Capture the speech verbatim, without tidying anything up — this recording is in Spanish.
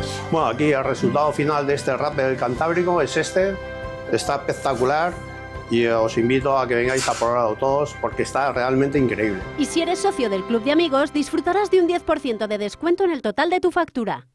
Bueno, aquí el resultado final de este Rappel del Cantábrico es este. Está espectacular y os invito a que vengáis a probarlo todos porque está realmente increíble. Y si eres socio del Club de Amigos, disfrutarás de un diez por ciento de descuento en el total de tu factura.